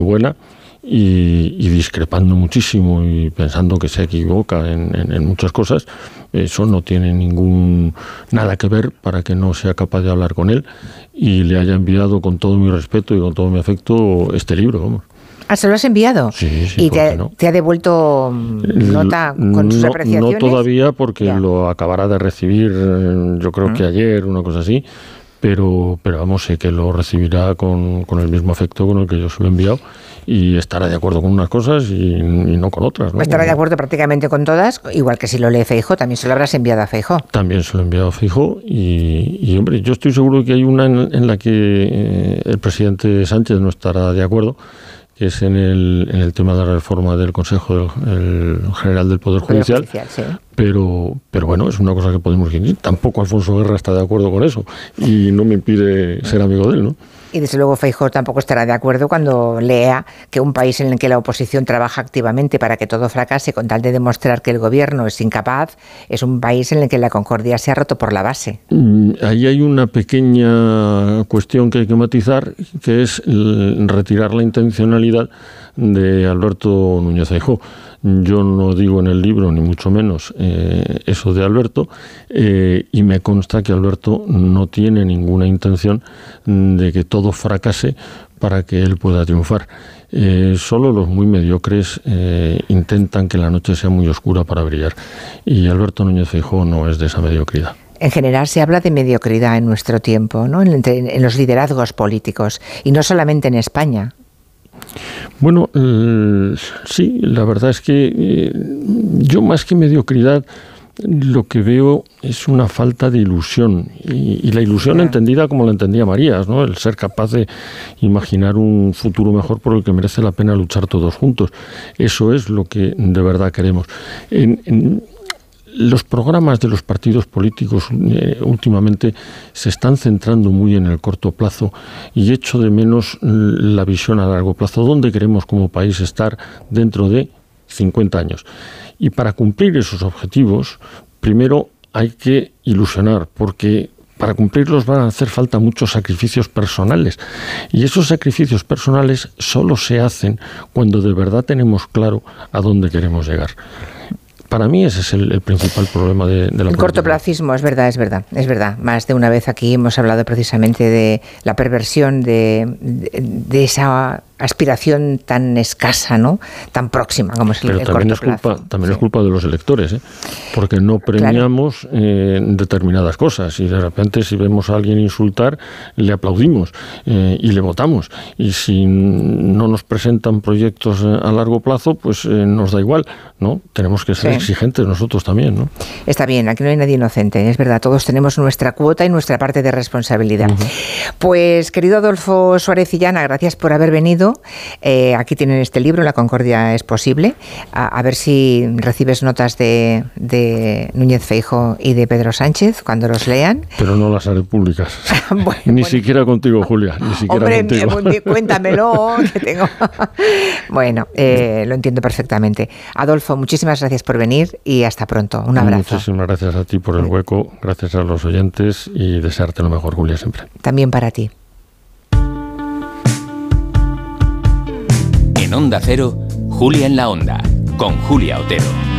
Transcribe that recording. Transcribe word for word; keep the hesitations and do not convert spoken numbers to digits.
buena. Y, y discrepando muchísimo y pensando que se equivoca en, en, en muchas cosas, eso no tiene ningún nada que ver para que no sea capaz de hablar con él y le haya enviado con todo mi respeto y con todo mi afecto este libro, vamos. Ah, ¿se lo has enviado? Sí, sí. ¿Y te, no? te ha devuelto nota con no, sus apreciaciones? No todavía, porque ya. lo acabará de recibir, yo creo ¿Mm? que ayer, una cosa así. Pero, pero vamos, sé que lo recibirá con, con el mismo afecto con el que yo se lo he enviado y estará de acuerdo con unas cosas y, y no con otras, ¿no? Estará de acuerdo prácticamente con todas, igual que si lo lee Feijóo, también se lo habrás enviado a Feijóo. También se lo he enviado a Feijóo y, y hombre, yo estoy seguro que hay una en, en la que eh, el presidente Sánchez no estará de acuerdo, que es en el, en el tema de la reforma del Consejo del, el General del Poder Judicial, Poder Judicial sí. pero, pero bueno, es una cosa que podemos decir. Tampoco Alfonso Guerra está de acuerdo con eso y no me impide ser amigo de él, ¿no? Y desde luego Feijóo tampoco estará de acuerdo cuando lea que un país en el que la oposición trabaja activamente para que todo fracase con tal de demostrar que el gobierno es incapaz, es un país en el que la concordia se ha roto por la base. Ahí hay una pequeña cuestión que hay que matizar, que es retirar la intencionalidad de Alberto Núñez Feijóo. Yo no digo en el libro, ni mucho menos, eh, eso de Alberto, eh, y me consta que Alberto no tiene ninguna intención de que todo fracase para que él pueda triunfar. Eh, solo los muy mediocres eh, intentan que la noche sea muy oscura para brillar, y Alberto Núñez Feijóo no es de esa mediocridad. En general se habla de mediocridad en nuestro tiempo, ¿no? En, en los liderazgos políticos, y no solamente en España. Bueno, eh, sí, la verdad es que eh, yo más que mediocridad lo que veo es una falta de ilusión y, y la ilusión yeah. entendida como la entendía Marías, ¿no? El ser capaz de imaginar un futuro mejor por el que merece la pena luchar todos juntos. Eso es lo que de verdad queremos. En, en, Los programas de los partidos políticos eh, últimamente se están centrando muy en el corto plazo y echo de menos la visión a largo plazo. ¿Dónde queremos como país estar dentro de cincuenta años? Y para cumplir esos objetivos, primero hay que ilusionar, porque para cumplirlos van a hacer falta muchos sacrificios personales. Y esos sacrificios personales solo se hacen cuando de verdad tenemos claro a dónde queremos llegar. Para mí ese es el, el principal problema de, de la política. El cortoplacismo, es verdad, es verdad, es verdad. Más de una vez aquí hemos hablado precisamente de la perversión de, de, de esa aspiración tan escasa, ¿no? Tan próxima como es el, Pero el también corto es culpa, plazo. también sí. es culpa de los electores, ¿eh? Porque no premiamos claro. eh, determinadas cosas y de repente si vemos a alguien insultar le aplaudimos eh, y le votamos, y si no nos presentan proyectos a largo plazo pues eh, nos da igual, ¿no? Tenemos que ser sí. exigentes nosotros también, ¿no? Está bien, aquí no hay nadie inocente, es verdad, todos tenemos nuestra cuota y nuestra parte de responsabilidad. Uh-huh. Pues querido Adolfo Suárez Illana, gracias por haber venido. Eh, aquí tienen este libro, La Concordia es posible. A, a ver si recibes notas de, de Núñez Feijóo y de Pedro Sánchez cuando los lean. Pero no las haré públicas. bueno, ni bueno. siquiera contigo, Julia. Ni siquiera Hombre, contigo. cuéntamelo. que tengo. bueno, eh, lo entiendo perfectamente. Adolfo, muchísimas gracias por venir y hasta pronto. Un abrazo. Muchísimas gracias a ti por el hueco, gracias a los oyentes y desearte lo mejor, Julia, siempre. También para ti. En Onda Cero, Julia en la Onda, con Julia Otero.